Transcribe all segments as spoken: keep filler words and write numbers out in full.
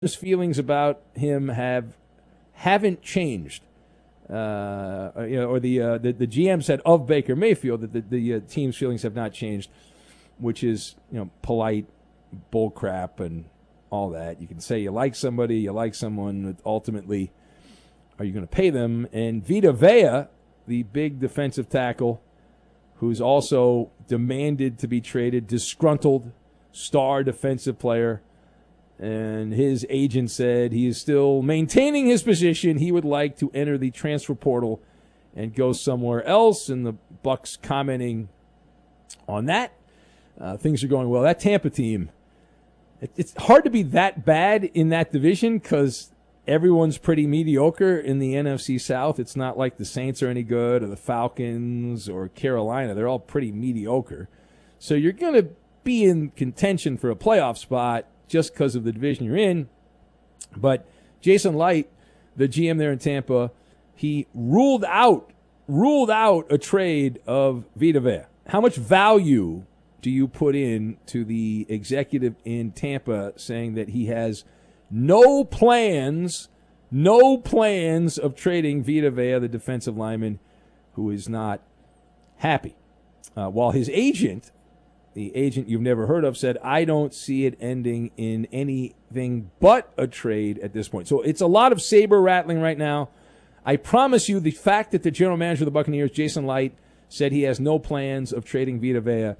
his feelings about him have haven't changed. Uh, you know, or the, uh, the the G M said of Baker Mayfield that the, the uh, team's feelings have not changed, which is, you know, polite bull crap and all that. You can say you like somebody, you like someone, but ultimately, are you going to pay them? And Vita Vea, the big defensive tackle, who's also demanded to be traded, disgruntled star defensive player, and his agent said he is still maintaining his position. He would like to enter the transfer portal and go somewhere else. And the Bucs commenting on that. Uh, things are going well. That Tampa team, it, it's hard to be that bad in that division because everyone's pretty mediocre in the N F C South. It's not like the Saints are any good or the Falcons or Carolina. They're all pretty mediocre. So you're going to be in contention for a playoff spot just because of the division you're in. But Jason Licht, the G M there in Tampa, he ruled out ruled out a trade of Vita Vea. How much value do you put in to the executive in Tampa saying that he has no plans, no plans of trading Vita Vea, the defensive lineman, who is not happy? Uh, while his agent, the agent you've never heard of, said, I don't see it ending in anything but a trade at this point. So it's a lot of saber rattling right now. I promise you the fact that the general manager of the Buccaneers, Jason Licht, said he has no plans of trading Vita Vea,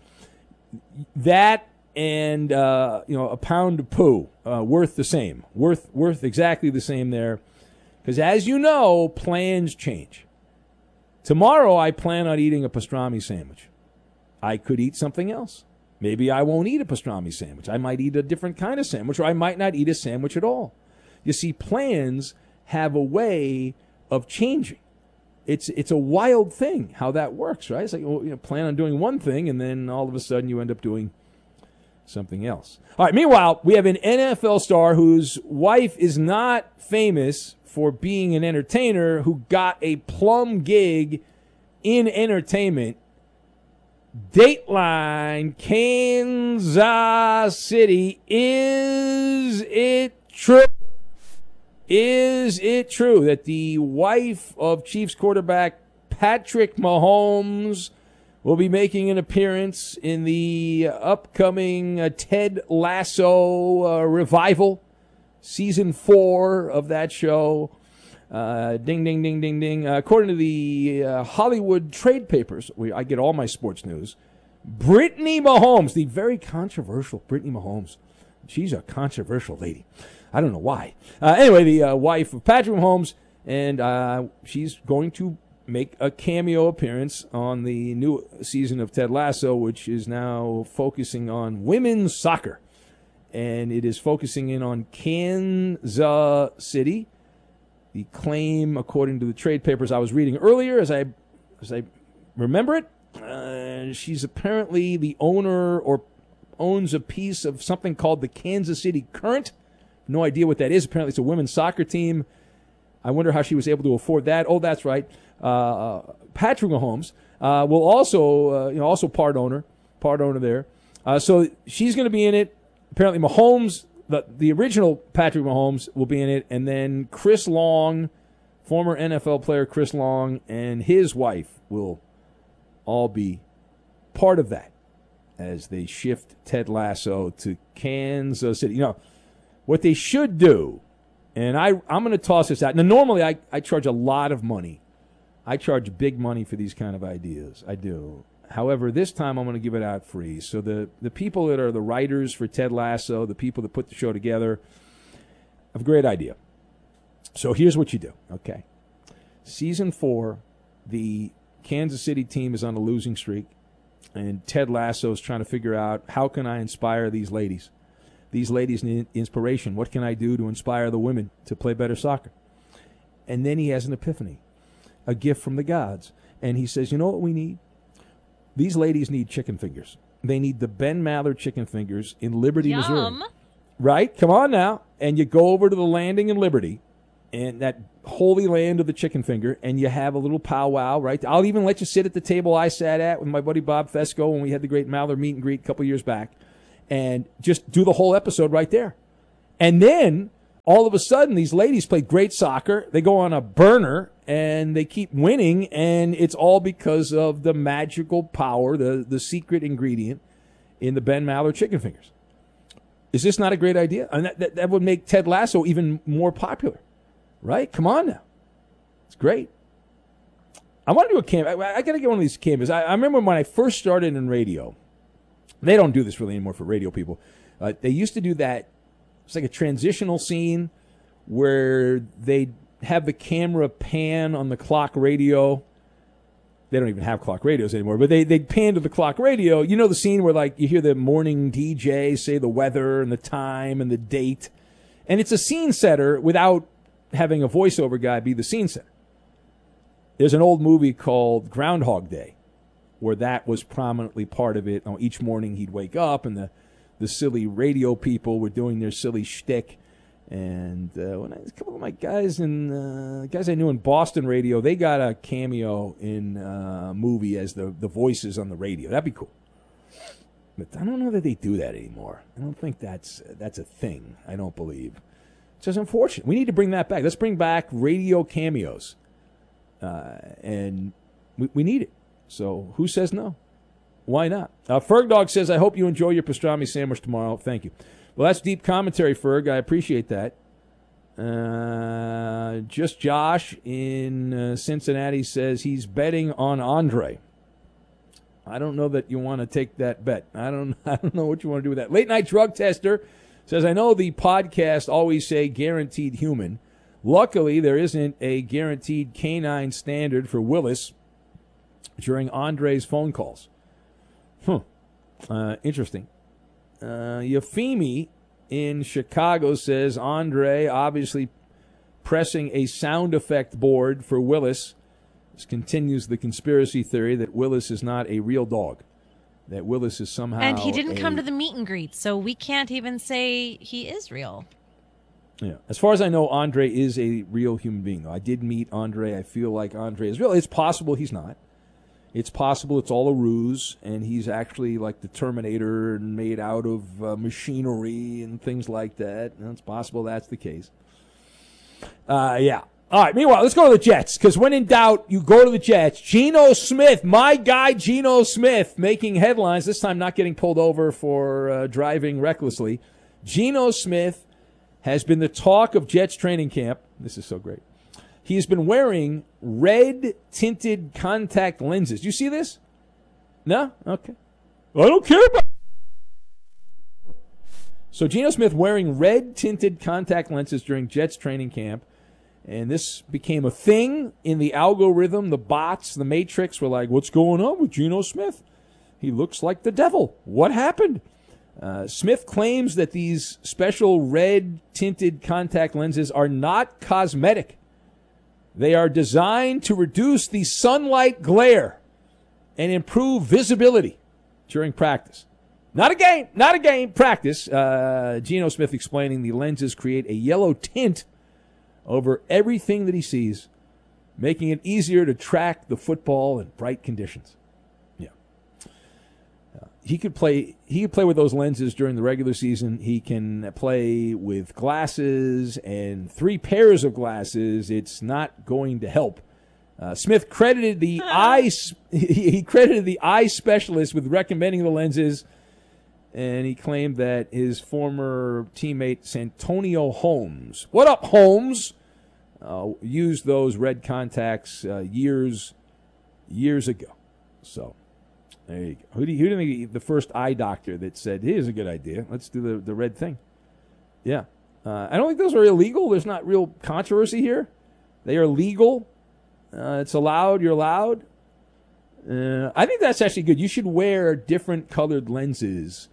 that and uh, you know a pound of poo, uh, worth the same, worth worth exactly the same there. Because as you know, plans change. Tomorrow I plan on eating a pastrami sandwich. I could eat something else. Maybe I won't eat a pastrami sandwich. I might eat a different kind of sandwich, or I might not eat a sandwich at all. You see, plans have a way of changing. It's it's a wild thing how that works, right? It's like, well, you know, plan on doing one thing, and then all of a sudden you end up doing something else. All right, meanwhile, we have an N F L star whose wife is not famous for being an entertainer, who got a plum gig in entertainment. Dateline, Kansas City. Is it true? Is it true that the wife of Chiefs quarterback Patrick Mahomes will be making an appearance in the upcoming uh, Ted Lasso uh, revival, season four of that show? Uh, ding, ding, ding, ding, ding. Uh, according to the uh, Hollywood trade papers, we, I get all my sports news, Brittany Mahomes, the very controversial Brittany Mahomes. She's a controversial lady. I don't know why. Uh, anyway, the uh, wife of Patrick Mahomes, and uh, she's going to make a cameo appearance on the new season of Ted Lasso, which is now focusing on women's soccer. And it is focusing in on Kansas City. The claim, according to the trade papers I was reading earlier, as I as I remember it, uh, she's apparently the owner or owns a piece of something called the Kansas City Current. No idea what that is. Apparently it's a women's soccer team. I wonder how she was able to afford that. Oh, that's right. Uh, Patrick Mahomes uh, will also, uh, you know, also part owner, part owner there. Uh, so she's going to be in it. Apparently Mahomes, the, the original Patrick Mahomes will be in it, and then Chris Long, former N F L player Chris Long, and his wife will all be part of that as they shift Ted Lasso to Kansas City. You know, what they should do, and I, I'm going to toss this out. Now, normally I, I charge a lot of money. I charge big money for these kind of ideas. I do. However, this time I'm going to give it out free. So the, the people that are the writers for Ted Lasso, the people that put the show together, have a great idea. So here's what you do, okay? Season four, the Kansas City team is on a losing streak, and Ted Lasso is trying to figure out, how can I inspire these ladies? These ladies need inspiration. What can I do to inspire the women to play better soccer? And then he has an epiphany, a gift from the gods. And he says, you know what we need? These ladies need chicken fingers. They need the Ben Maller chicken fingers in Liberty, Yum. Missouri. Right? Come on now. And you go over to the landing in Liberty, and that holy land of the chicken finger, and you have a little powwow, right? I'll even let you sit at the table I sat at with my buddy Bob Fesco when we had the great Maller meet and greet a couple years back, and just do the whole episode right there. And then all of a sudden, these ladies play great soccer. They go on a burner, and they keep winning, and it's all because of the magical power, the, the secret ingredient in the Ben Maller chicken fingers. Is this not a great idea? And that, that, that would make Ted Lasso even more popular, right? Come on now. It's great. I want to do a cameo. I, I got to get one of these cameos. I, I remember when I first started in radio. They don't do this really anymore for radio people. Uh, they used to do that. It's like a transitional scene where they'd have the camera pan on the clock radio. They don't even have clock radios anymore, but they, they'd pan to the clock radio. You know the scene where like you hear the morning D J say the weather and the time and the date. And it's a scene setter without having a voiceover guy be the scene setter. There's an old movie called Groundhog Day where that was prominently part of it. Oh, each morning he'd wake up and the, the silly radio people were doing their silly shtick. And uh, when I, a couple of my guys in uh, guys I knew in Boston radio, they got a cameo in a movie as the, the voices on the radio. That'd be cool. But I don't know that they do that anymore. I don't think that's that's a thing. I don't believe. It's just unfortunate. We need to bring that back. Let's bring back radio cameos. Uh, and we, we need it. So who says no? Why not? Uh, Ferg Dog says, I hope you enjoy your pastrami sandwich tomorrow. Thank you. Well, that's deep commentary, Ferg. I appreciate that. Uh, just Josh in uh, Cincinnati says he's betting on Andre. I don't know that you want to take that bet. I don't I don't know what you want to do with that. Late Night Drug Tester says, I know the podcast always say guaranteed human. Luckily, there isn't a guaranteed canine standard for Willis during Andre's phone calls. Hmm. Uh, interesting. Uh, Yafimi in Chicago says Andre obviously pressing a sound effect board for Willis. This continues the conspiracy theory that Willis is not a real dog, that Willis is somehow And he didn't a, come to the meet and greet, so we can't even say he is real. Yeah. As far as I know, Andre is a real human being, though. I did meet Andre. I feel like Andre is real. It's possible he's not. It's possible it's all a ruse, and he's actually like the Terminator and made out of uh, machinery and things like that. And it's possible that's the case. Uh, yeah. All right, meanwhile, let's go to the Jets, because when in doubt, you go to the Jets. Geno Smith, my guy Geno Smith, making headlines, this time not getting pulled over for uh, driving recklessly. Geno Smith has been the talk of Jets training camp. This is so great. He's been wearing red-tinted contact lenses. Do you see this? No? Okay. I don't care about it. So Geno Smith wearing red-tinted contact lenses during Jets training camp. And this became a thing in the algorithm. The bots, the Matrix were like, what's going on with Geno Smith? He looks like the devil. What happened? Uh, Smith claims that these special red-tinted contact lenses are not cosmetic. They are designed to reduce the sunlight glare and improve visibility during practice. Not a game, not a game, practice. Uh, Geno Smith explaining the lenses create a yellow tint over everything that he sees, making it easier to track the football in bright conditions. Yeah. Uh, he could play he could play with those lenses during the regular season. He can play with glasses and three pairs of glasses. It's not going to help. Uh, Smith credited the eye he credited the eye specialist with recommending the lenses, and he claimed that his former teammate Santonio Holmes, what up, Holmes, uh, used those red contacts uh, years years ago. So there you go. Who do you, who do you think the first eye doctor that said, here's a good idea, let's do the, the red thing? Yeah. Uh, I don't think those are illegal. There's not real controversy here. They are legal. Uh, it's allowed. You're allowed. Uh, I think that's actually good. You should wear different colored lenses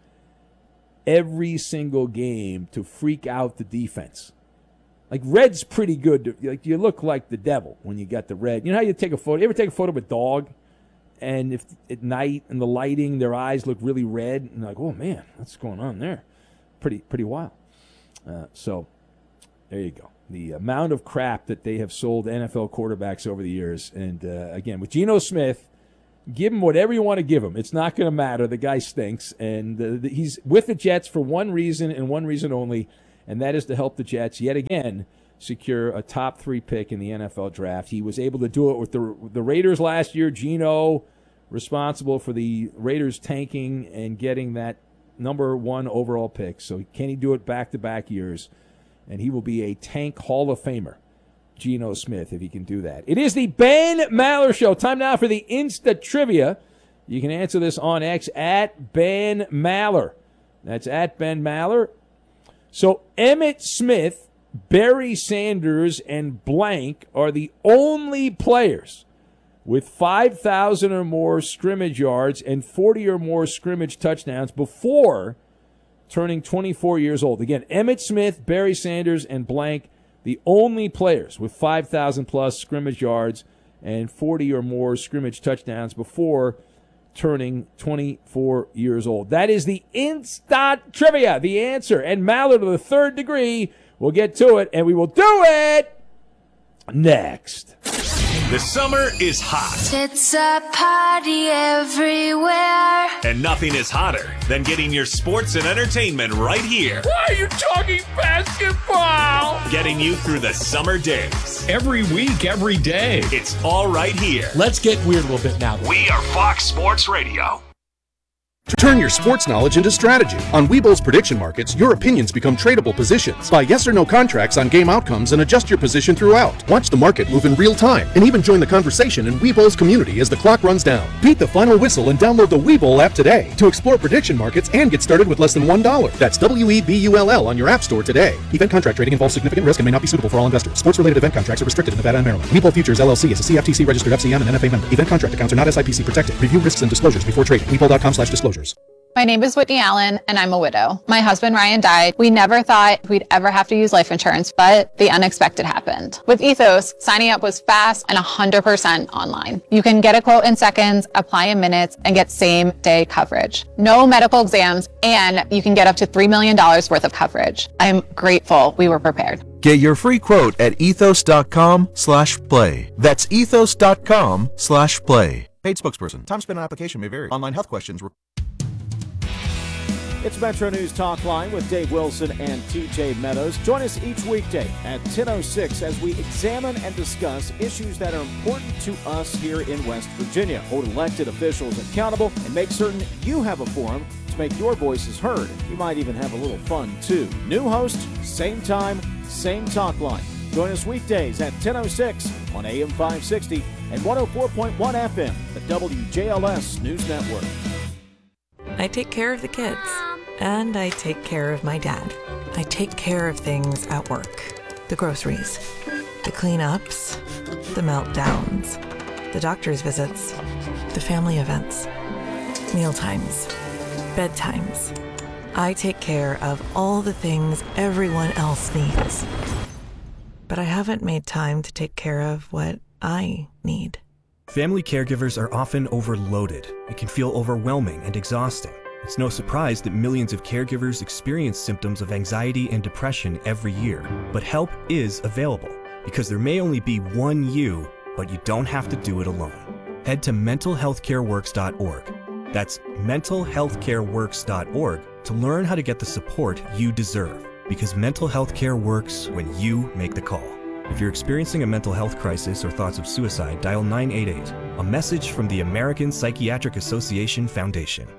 every single game to freak out the defense. Like, red's pretty good. To, like, you look like the devil when you got the red. You know how you take a photo? You ever take a photo of a dog, and if at night and the lighting, their eyes look really red, and like, oh man, what's going on there? Pretty, pretty wild. Uh, so, there you go. The amount of crap that they have sold N F L quarterbacks over the years, and uh, again with Geno Smith, give him whatever you want to give him. It's not going to matter. The guy stinks, and uh, he's with the Jets for one reason and one reason only, and that is to help the Jets yet again secure a top three pick in the N F L draft. He was able to do it with the the Raiders last year. Geno responsible for the Raiders tanking and getting that number one overall pick. So can he do it back-to-back years? And he will be a tank Hall of Famer, Geno Smith, if he can do that. It is the Ben Maller Show. Time now for the Insta Trivia. You can answer this on X at Ben Maller. That's at Ben Maller. So Emmitt Smith, Barry Sanders, and blank are the only players with five thousand or more scrimmage yards and forty or more scrimmage touchdowns before turning twenty-four years old. Again, Emmitt Smith, Barry Sanders, and blank, the only players with five thousand plus scrimmage yards and forty or more scrimmage touchdowns before turning twenty-four years old. That is the Insta Trivia, the answer. And Maller to the third degree. We'll get to it, and we will do it next. The summer is hot. It's a party everywhere. And nothing is hotter than getting your sports and entertainment right here. Why are you talking basketball? Getting you through the summer days. Every week, every day. It's all right here. Let's get weird a little bit now. We are Fox Sports Radio. Turn your sports knowledge into strategy. On Webull's prediction markets, your opinions become tradable positions. Buy yes or no contracts on game outcomes and adjust your position throughout. Watch the market move in real time and even join the conversation in Webull's community as the clock runs down. Beat the final whistle and download the Webull app today to explore prediction markets and get started with less than one dollar. That's W E B U L L on your app store today. Event contract trading involves significant risk and may not be suitable for all investors. Sports-related event contracts are restricted in Nevada and Maryland. Webull Futures L L C is a C F T C-registered F C M and N F A member. Event contract accounts are not S I P C protected. Review risks and disclosures before trading. Webull.com slash disclosures. My name is Whitney Allen, and I'm a widow. My husband, Ryan, died. We never thought we'd ever have to use life insurance, but the unexpected happened. With Ethos, signing up was fast and one hundred percent online. You can get a quote in seconds, apply in minutes, and get same-day coverage. No medical exams, and you can get up to three million dollars worth of coverage. I'm grateful we were prepared. Get your free quote at ethos.com slash play. That's ethos.com slash play. Paid spokesperson. Time spent on application may vary. Online health questions. It's Metro News Talk Line with Dave Wilson and T J Meadows. Join us each weekday at ten oh six as we examine and discuss issues that are important to us here in West Virginia. Hold elected officials accountable and make certain you have a forum to make your voices heard. You might even have a little fun, too. New host, same time, same talk line. Join us weekdays at ten oh six on A M five sixty and one oh four point one F M, the W J L S News Network. I take care of the kids, and I take care of my dad. I take care of things at work. The groceries, the cleanups, the meltdowns, the doctor's visits, the family events, mealtimes, bedtimes. I take care of all the things everyone else needs. But I haven't made time to take care of what I need. Family caregivers are often overloaded. It can feel overwhelming and exhausting. It's no surprise that millions of caregivers experience symptoms of anxiety and depression every year. But help is available, because there may only be one you, but you don't have to do it alone. Head to mental health care works dot org. That's mental health care works dot org to learn how to get the support you deserve, because mental health care works when you make the call. If you're experiencing a mental health crisis or thoughts of suicide, dial nine eight eight, a message from the American Psychiatric Association Foundation.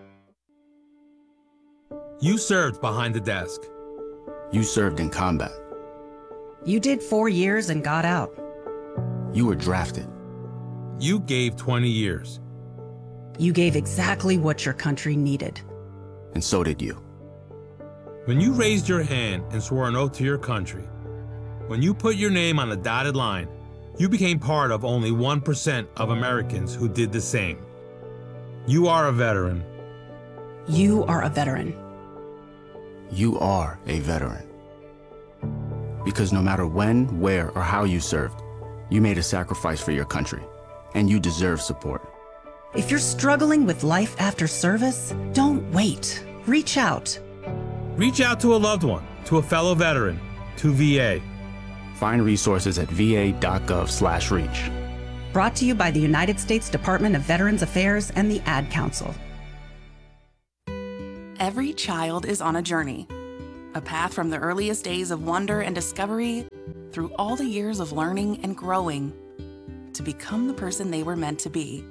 You served behind the desk. You served in combat. You did four years and got out. You were drafted. You gave twenty years. You gave exactly what your country needed. And so did you. When you raised your hand and swore an oath to your country, when you put your name on a dotted line, you became part of only one percent of Americans who did the same. You are a veteran. You are a veteran. You are a veteran. Because no matter when, where, or how you served, you made a sacrifice for your country, and you deserve support. If you're struggling with life after service, don't wait. Reach out. Reach out to a loved one, to a fellow veteran, to V A. Find resources at va.gov slash reach. Brought to you by the United States Department of Veterans Affairs and the Ad Council. Every child is on a journey. A path from the earliest days of wonder and discovery through all the years of learning and growing to become the person they were meant to be.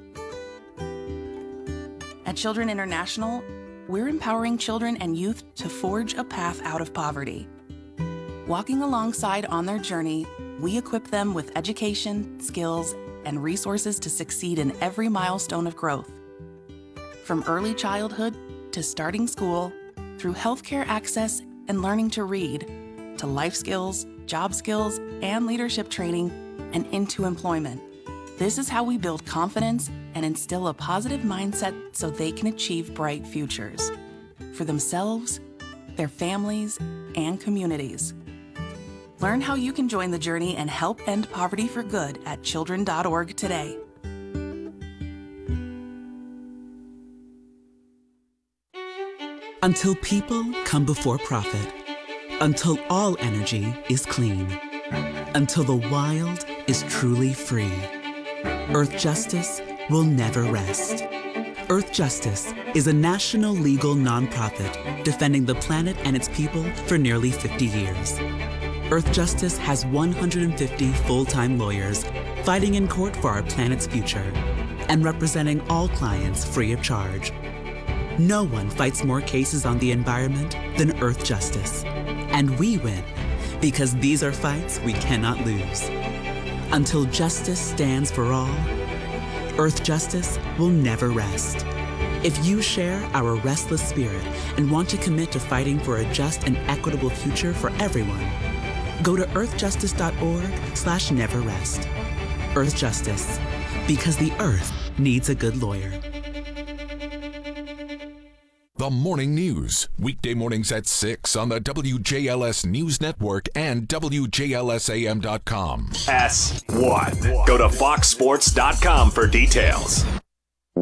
At Children International, we're empowering children and youth to forge a path out of poverty. Walking alongside on their journey, we equip them with education, skills, and resources to succeed in every milestone of growth. From early childhood to starting school, through healthcare access and learning to read, to life skills, job skills, and leadership training, and into employment. This is how we build confidence and instill a positive mindset so they can achieve bright futures for themselves, their families, and communities. Learn how you can join the journey and help end poverty for good at children dot org today. Until people come before profit. Until all energy is clean. Until the wild is truly free. Earth Justice will never rest. Earth Justice is a national legal nonprofit defending the planet and its people for nearly fifty years. Earth Justice has one hundred fifty full-time lawyers fighting in court for our planet's future and representing all clients free of charge. No one fights more cases on the environment than Earth Justice. And we win because these are fights we cannot lose. Until justice stands for all, Earth Justice will never rest. If you share our restless spirit and want to commit to fighting for a just and equitable future for everyone, go to earth justice dot org slash never rest. Earth Justice, because the Earth needs a good lawyer. The Morning News, weekday mornings at six on the W J L S News Network and W J L S A M dot com. S one. Go to fox sports dot com for details.